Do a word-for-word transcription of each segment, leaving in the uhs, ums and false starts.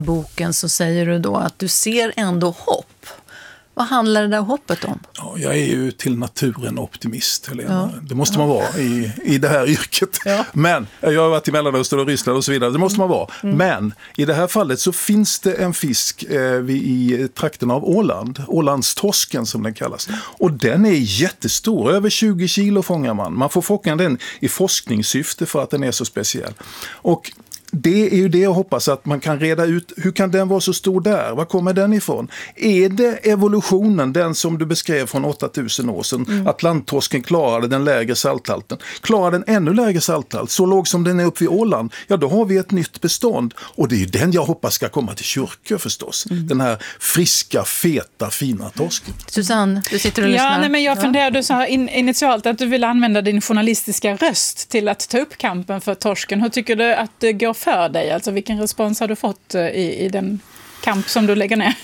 boken så säger du då att du ser ändå hopp. Vad handlar det där hoppet om? Ja, jag är ju till naturen optimist, Helena. Ja. Det måste man vara i, i det här yrket. Ja. Men, jag har varit i Mellanöstern och Ryssland och så vidare, det måste man vara. Mm. Men i det här fallet så finns det en fisk eh, i trakten av Åland, Ålandstorsken som den kallas. Och den är jättestor, över tjugo kilo fångar man. Man får fånga den i forskningssyfte för att den är så speciell. Och det är ju det jag hoppas att man kan reda ut. Hur kan den vara så stor där? Var kommer den ifrån? Är det evolutionen, den som du beskrev från åtta tusen år sedan? Mm. Atlanttorsken klarade den lägre salthalten. Klarar den ännu lägre salthalt, så låg som den är uppe vid Åland, ja då har vi ett nytt bestånd. Och det är ju den jag hoppas ska komma till Kyrkö förstås. Mm. Den här friska, feta, fina torsken. Susanne, du sitter och lyssnar. Ja, nej, men jag ja. funderar, du sa in, initialt att du vill använda din journalistiska röst till att ta upp kampen för torsken. Hur tycker du att det går för dig? Alltså vilken respons har du fått i, i den kamp som du lägger ner?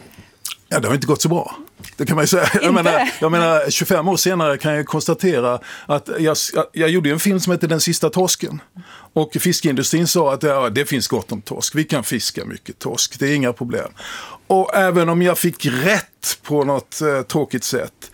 Ja, det har inte gått så bra. Det kan man ju säga. Jag menar, jag menar, tjugofem år senare kan jag konstatera att jag, jag, jag gjorde en film som heter Den sista torsken. Och fiskindustrin sa att ja, det finns gott om torsk. Vi kan fiska mycket torsk. Det är inga problem. Och även om jag fick rätt på något eh, tråkigt sätt,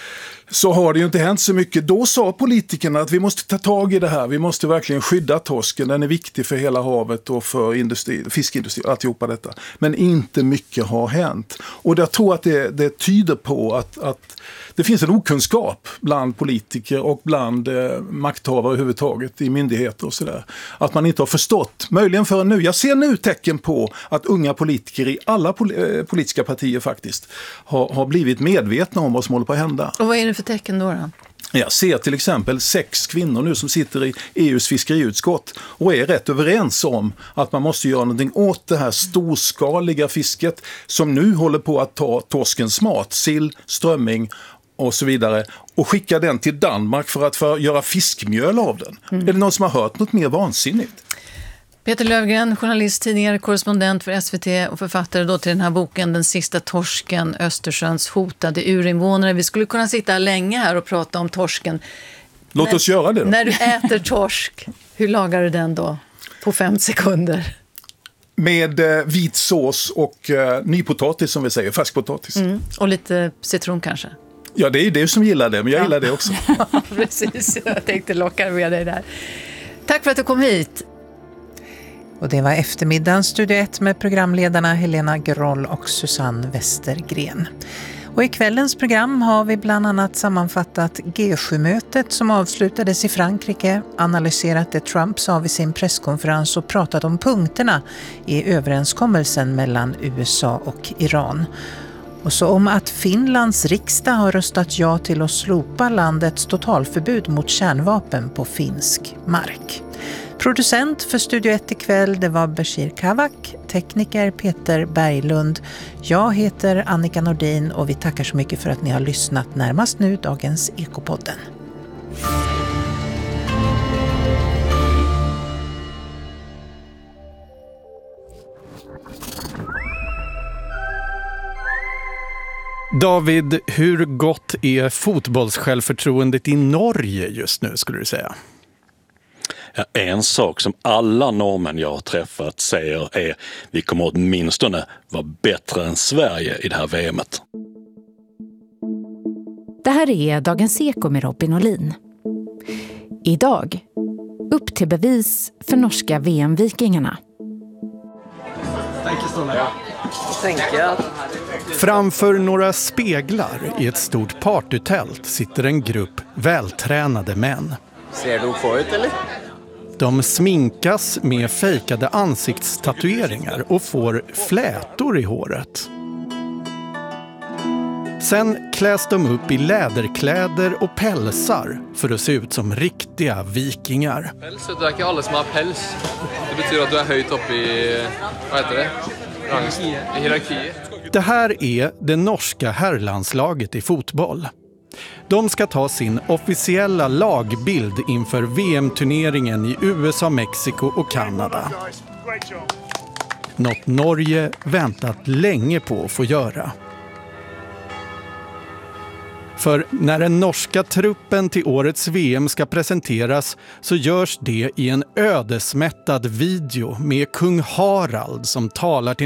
så har det ju inte hänt så mycket. Då sa politikerna att vi måste ta tag i det här. Vi måste verkligen skydda torsken. Den är viktig för hela havet och för industri, fiskindustri och alltihopa detta. Men inte mycket har hänt. Och jag tror att det, det tyder på att, att det finns en okunskap bland politiker och bland eh, makthavare överhuvudtaget i myndigheter och sådär. Att man inte har förstått, möjligen förrän nu. Jag ser nu tecken på att unga politiker i alla pol- eh, politiska partier faktiskt har, har blivit medvetna om vad som håller på att hända. Och vad är det för tecken då då? Jag ser till exempel sex kvinnor nu som sitter i E U:s fiskeriutskott och är rätt överens om att man måste göra någonting åt det här storskaliga fisket som nu håller på att ta torskens mat, sill, strömming och så vidare, och skicka den till Danmark för att för göra fiskmjöl av den. Mm. Är det någon som har hört något mer vansinnigt? Peter Löfgren, journalist, tidigare korrespondent för S V T och författare då till den här boken Den sista torsken, Östersjöns hotade urinvånare. Vi skulle kunna sitta länge här och prata om torsken. Låt när, oss göra det då. När du äter torsk, hur lagar du den då på fem sekunder? Med eh, vit sås och eh, nypotatis som vi säger, färskpotatis. Mm. Och lite citron kanske? Ja, det är ju det som gillar det, men jag ja. gillar det också. Ja, precis. Jag tänkte locka med dig där. Tack för att du kom hit. Och det var eftermiddagens Studio ett med programledarna Helena Groll och Susanne Westergren. Och i kvällens program har vi bland annat sammanfattat G sju-mötet som avslutades i Frankrike, analyserat det Trump sa vid sin presskonferens och pratat om punkterna i överenskommelsen mellan U S A och Iran. Och så om att Finlands riksdag har röstat ja till att slopa landets totalförbud mot kärnvapen på finsk mark. Producent för Studio ett ikväll, det var Bashir Kavak, tekniker Peter Berglund. Jag heter Annika Nordin och vi tackar så mycket för att ni har lyssnat. Närmast nu dagens Ekopodden. David, hur gott är fotbollssjälvförtroendet i Norge just nu skulle du säga? Ja, en sak som alla norrmän jag har träffat säger är vi kommer åtminstone vara bättre än Sverige i det här V M:et. Det här är Dagens Eko med Robin Olin. Idag, upp till bevis för norska V M-vikingarna. Framför några speglar i ett stort partytält sitter en grupp vältränade män. Ser du på ut eller? De sminkas med fejkade ansiktstatueringar och får flätor i håret. Sen kläs de upp i läderkläder och pälsar för att se ut som riktiga vikingar. Päls, det är inte alla som har päls. Det betyder att du är höjt upp i, vad heter det? I hierarkier. Det här är det norska herrlandslaget i fotboll. De ska ta sin officiella lagbild inför V M-turneringen i U S A, Mexiko och Kanada. Något Norge väntat länge på att få göra. För när den norska truppen till årets V M ska presenteras så görs det i en ödesmättad video med kung Harald som talar till